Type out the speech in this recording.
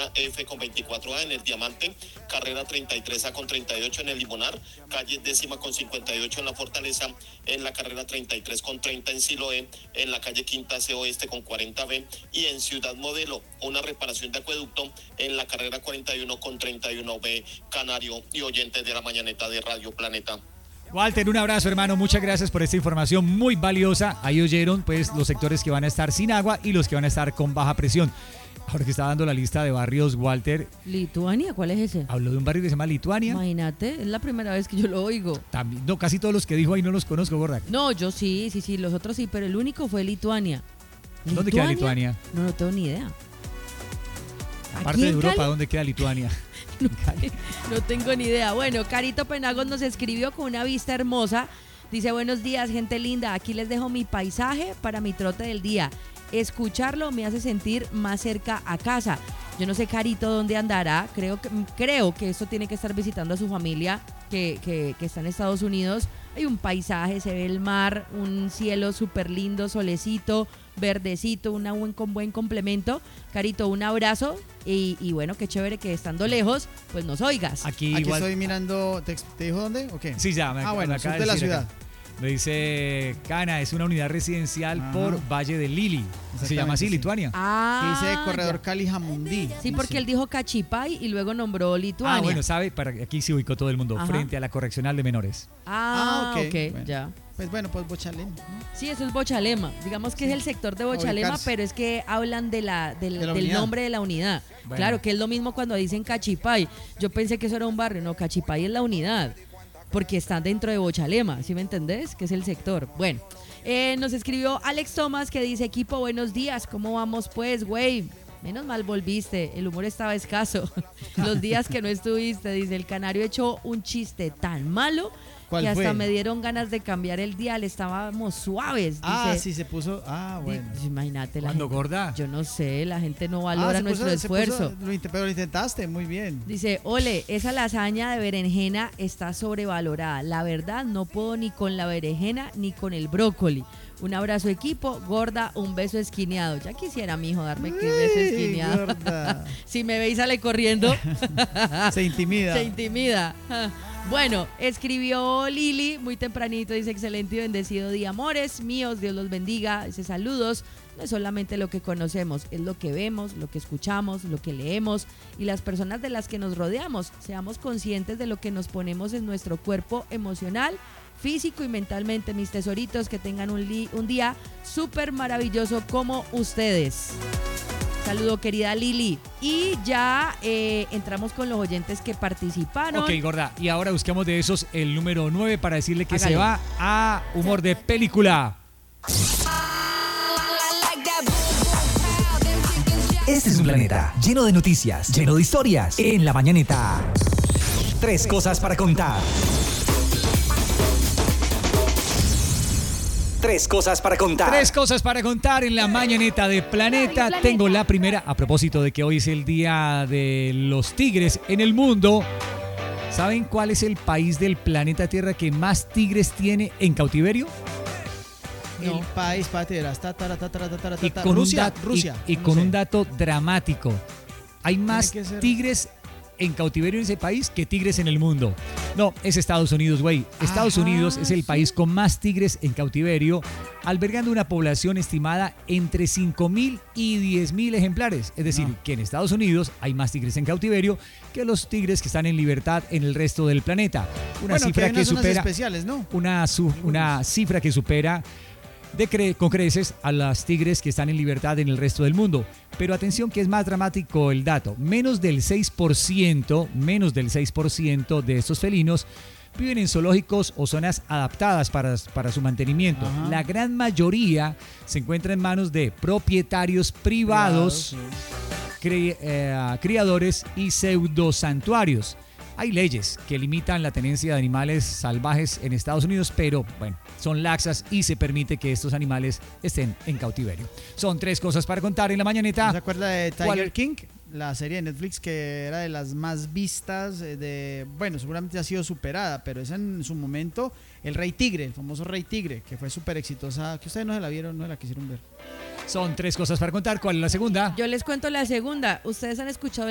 zona F con 24A en el Diamante, carrera 33A con 38 en el Limonar, calle 10ª con 58 en la Fortaleza, en la carrera 33 con 30 en Siloé, en la calle Quinta C Oeste con 40B y en Ciudad Modelo, una reparación de acueducto en la carrera 41 con 31B, Canario y oyentes de la mañaneta de Radio Planeta. Walter, un abrazo, hermano, muchas gracias por esta información muy valiosa. Ahí oyeron pues los sectores que van a estar sin agua y los que van a estar con baja presión. Ahora que está dando la lista de barrios, Walter. ¿Lituania? ¿Cuál es ese? Habló de un barrio que se llama Lituania. Imagínate, es la primera vez que yo lo oigo. También, no, casi todos los que dijo ahí no los conozco, gorda. No, yo sí, los otros sí, pero el único fue Lituania. ¿Dónde queda Lituania? No tengo ni idea. Aparte de Europa, Cali? ¿Dónde queda Lituania? No tengo ni idea. Bueno, Carito Penagos nos escribió con una vista hermosa. Dice, buenos días, gente linda. Aquí les dejo mi paisaje para mi trote del día. Escucharlo me hace sentir más cerca a casa. Yo no sé, Carito, dónde andará. Creo que esto tiene que estar visitando a su familia que está en Estados Unidos. Hay un paisaje, se ve el mar, un cielo súper lindo, solecito, verdecito, con buen complemento. Carito, un abrazo y bueno, qué chévere que estando lejos, pues nos oigas. Aquí igual... estoy mirando, ¿te dijo dónde o qué? Sí, ya. Bueno, sur de la ciudad. Acá. Me dice Cana, es una unidad residencial por Valle del Lili. Se llama así, Lituania. Dice Corredor Cali Jamundí. Sí, porque él dijo Cachipay y luego nombró Lituania. Bueno, sabe, aquí se ubicó todo el mundo, frente a la correccional de menores. Ok, bueno. Ya. Pues bueno, pues Bochalema, ¿no? Sí, eso es Bochalema. Digamos que es el sector de Bochalema, pero es que hablan del nombre de la unidad. Bueno. Claro, que es lo mismo cuando dicen Cachipay. Yo pensé que eso era un barrio, no, Cachipay es la unidad. Porque están dentro de Bochalema, ¿sí me entendés? Que es el sector. Bueno, nos escribió Alex Thomas que dice, equipo, buenos días, ¿cómo vamos pues, güey? Menos mal volviste, el humor estaba escaso. Los días que no estuviste, dice, el canario echó un chiste tan malo que hasta me dieron ganas de cambiar el dial, estábamos suaves. Dice, sí se puso, bueno. Imagínate. ¿Cuándo, gorda? Yo no sé, la gente no valora nuestro esfuerzo. Pero lo intentaste, muy bien. Dice, ole, esa lasaña de berenjena está sobrevalorada. La verdad, no puedo ni con la berenjena ni con el brócoli. Un abrazo, equipo. Gorda, un beso esquineado. Ya quisiera, mijo, darme que beso esquineado. Gorda. Si me ve y sale corriendo. Se intimida. Se intimida. Bueno, escribió Lili muy tempranito, dice, excelente y bendecido día, amores míos, Dios los bendiga, dice, saludos. No es solamente lo que conocemos, es lo que vemos, lo que escuchamos, lo que leemos y las personas de las que nos rodeamos. Seamos conscientes de lo que nos ponemos en nuestro cuerpo emocional, físico y mentalmente, mis tesoritos, que tengan un día súper maravilloso como ustedes. Saludo, querida Lili. Y ya entramos con los oyentes que participaron. Ok, gorda. Y ahora buscamos de esos el número 9 para decirle que se va a humor de película. Este es un planeta lleno de noticias, lleno de historias. En la mañaneta. 3 cosas para contar. 3 cosas para contar. 3 cosas para contar en la mañaneta de Planeta. Tengo la primera, a propósito de que hoy es el día de los tigres en el mundo. ¿Saben cuál es el país del planeta Tierra que más tigres tiene en cautiverio? No. El país, Rusia. Y con un dato dramático. Hay más tigres en cautiverio en ese país que tigres en el mundo. No, es Estados Unidos, güey. Estados Unidos es el país con más tigres en cautiverio, albergando una población estimada entre 5.000 y 10.000 ejemplares. Es decir, que en Estados Unidos hay más tigres en cautiverio que los tigres que están en libertad en el resto del planeta. Una cifra que supera especiales, ¿no? Una cifra que supera con creces a las tigres que están en libertad en el resto del mundo. Pero atención que es más dramático el dato. Menos del 6% de estos felinos viven en zoológicos o zonas adaptadas para su mantenimiento. La gran mayoría se encuentra en manos de propietarios privados, criadores y pseudosantuarios. Hay leyes que limitan la tenencia de animales salvajes en Estados Unidos, pero bueno, son laxas y se permite que estos animales estén en cautiverio. Son 3 cosas para contar en la mañaneta. ¿Se acuerda de Tiger King? La serie de Netflix que era de las más vistas, bueno, seguramente ha sido superada, pero es en su momento el Rey Tigre, el famoso Rey Tigre, que fue súper exitosa, que ustedes no se la vieron, no la quisieron ver. Son 3 cosas para contar. ¿Cuál es la segunda? Yo les cuento la segunda. Ustedes han escuchado